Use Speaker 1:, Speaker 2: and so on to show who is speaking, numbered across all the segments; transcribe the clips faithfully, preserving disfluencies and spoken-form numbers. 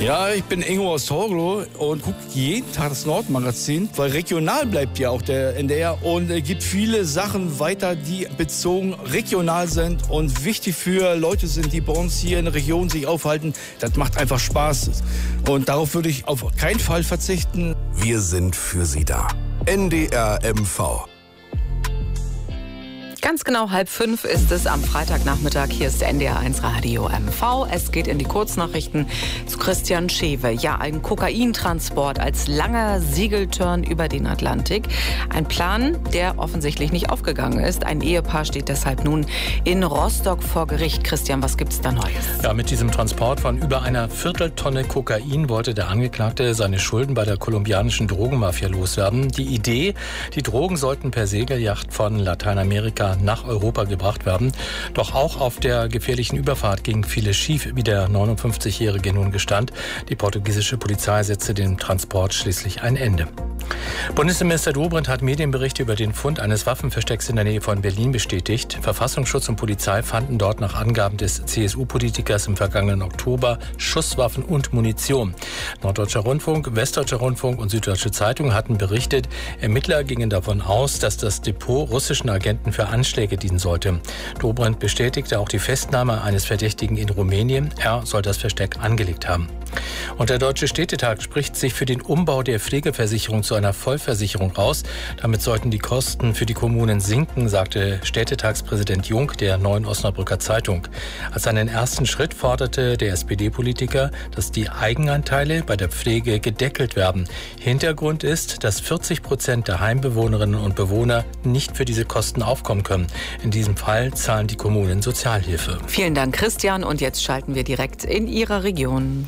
Speaker 1: Ja, ich bin Ingo aus Torgelow und gucke jeden Tag das Nordmagazin, weil regional bleibt ja auch der N D R und es gibt viele Sachen weiter, die bezogen regional sind und wichtig für Leute sind, die bei uns hier in der Region sich aufhalten. Das macht einfach Spaß und darauf würde ich auf keinen Fall verzichten.
Speaker 2: Wir sind für Sie da. N D R M V.
Speaker 3: Ganz genau halb fünf ist es am Freitagnachmittag. Hier ist N D R eins Radio M V. Es geht in die Kurznachrichten zu Christian Schewe. Ja, ein Kokaintransport als langer Segeltörn über den Atlantik. Ein Plan, der offensichtlich nicht aufgegangen ist. Ein Ehepaar steht deshalb nun in Rostock vor Gericht. Christian, was gibt's da Neues?
Speaker 4: Ja, mit diesem Transport von über einer Vierteltonne Kokain wollte der Angeklagte seine Schulden bei der kolumbianischen Drogenmafia loswerden. Die Idee, die Drogen sollten per Segelyacht von Lateinamerika nach Europa gebracht werden. Doch auch auf der gefährlichen Überfahrt ging vieles schief, wie der neunundfünfzigjährige nun gestand. Die portugiesische Polizei setzte dem Transport schließlich ein Ende. Bundesinnenminister Dobrindt hat Medienberichte über den Fund eines Waffenverstecks in der Nähe von Berlin bestätigt. Verfassungsschutz und Polizei fanden dort nach Angaben des C S U-Politikers im vergangenen Oktober Schusswaffen und Munition. Norddeutscher Rundfunk, Westdeutscher Rundfunk und Süddeutsche Zeitung hatten berichtet, Ermittler gingen davon aus, dass das Depot russischen Agenten für Anschläge dienen sollte. Dobrindt bestätigte auch die Festnahme eines Verdächtigen in Rumänien. Er soll das Versteck angelegt haben. Und der Deutsche Städtetag spricht sich für den Umbau der Pflegeversicherung zu einer Vollversicherung aus. Damit sollten die Kosten für die Kommunen sinken, sagte Städtetagspräsident Jung der Neuen Osnabrücker Zeitung. Als einen ersten Schritt forderte der S P D-Politiker, dass die Eigenanteile bei der Pflege gedeckelt werden. Hintergrund ist, dass vierzig Prozent der Heimbewohnerinnen und Bewohner nicht für diese Kosten aufkommen können. In diesem Fall zahlen die Kommunen Sozialhilfe.
Speaker 3: Vielen Dank, Christian. Und jetzt schalten wir direkt in Ihrer Region.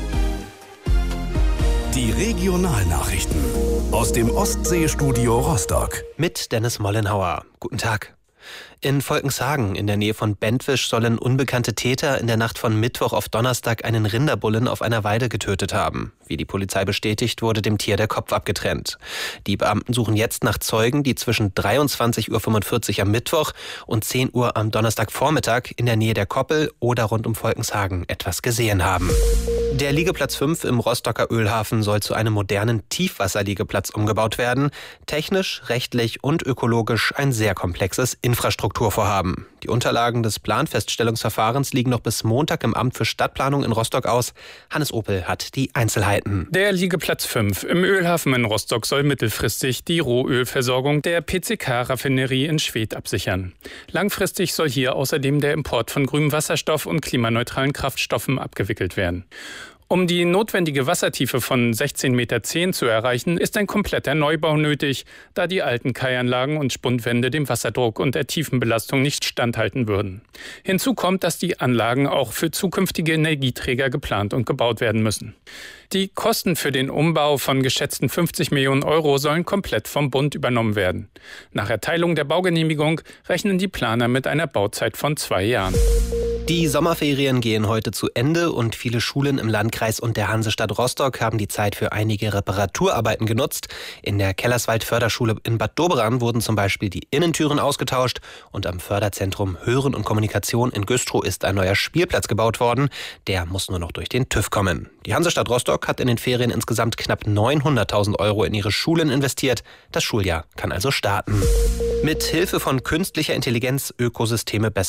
Speaker 2: Die Regionalnachrichten aus dem Ostseestudio Rostock.
Speaker 5: Mit Dennis Mollenhauer. Guten Tag. In Volkenshagen in der Nähe von Bentwisch sollen unbekannte Täter in der Nacht von Mittwoch auf Donnerstag einen Rinderbullen auf einer Weide getötet haben. Wie die Polizei bestätigt, wurde dem Tier der Kopf abgetrennt. Die Beamten suchen jetzt nach Zeugen, die zwischen dreiundzwanzig Uhr fünfundvierzig am Mittwoch und zehn Uhr am Donnerstagvormittag in der Nähe der Koppel oder rund um Volkenshagen etwas gesehen haben. Der Liegeplatz fünf im Rostocker Ölhafen soll zu einem modernen Tiefwasserliegeplatz umgebaut werden. Technisch, rechtlich und ökologisch ein sehr komplexes Infrastrukturvorhaben. Die Unterlagen des Planfeststellungsverfahrens liegen noch bis Montag im Amt für Stadtplanung in Rostock aus. Hannes Opel hat die Einzelheiten.
Speaker 6: Der Liegeplatz fünf im Ölhafen in Rostock soll mittelfristig die Rohölversorgung der P C K-Raffinerie in Schwedt absichern. Langfristig soll hier außerdem der Import von grünem Wasserstoff und klimaneutralen Kraftstoffen abgewickelt werden. Um die notwendige Wassertiefe von sechzehn Komma zehn Meter zu erreichen, ist ein kompletter Neubau nötig, da die alten Kaianlagen und Spundwände dem Wasserdruck und der Tiefenbelastung nicht standhalten würden. Hinzu kommt, dass die Anlagen auch für zukünftige Energieträger geplant und gebaut werden müssen. Die Kosten für den Umbau von geschätzten fünfzig Millionen Euro sollen komplett vom Bund übernommen werden. Nach Erteilung der Baugenehmigung rechnen die Planer mit einer Bauzeit von zwei Jahren.
Speaker 5: Die Sommerferien gehen heute zu Ende und viele Schulen im Landkreis und der Hansestadt Rostock haben die Zeit für einige Reparaturarbeiten genutzt. In der Kellerswald-Förderschule in Bad Doberan wurden zum Beispiel die Innentüren ausgetauscht und am Förderzentrum Hören und Kommunikation in Güstrow ist ein neuer Spielplatz gebaut worden. Der muss nur noch durch den TÜV kommen. Die Hansestadt Rostock hat in den Ferien insgesamt knapp neunhunderttausend Euro in ihre Schulen investiert. Das Schuljahr kann also starten. Mit Hilfe von künstlicher Intelligenz Ökosysteme besser